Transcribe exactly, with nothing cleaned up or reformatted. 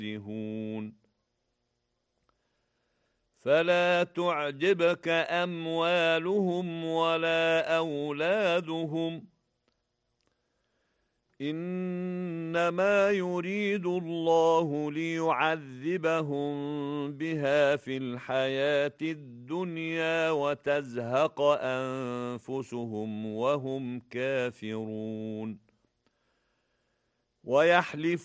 يكرهون فلا تعجبك أموالهم ولا أولادهم إنما يريد الله ليعذبهم بها في الحياة الدنيا وتزهق أنفسهم وهم كافرون ويحلف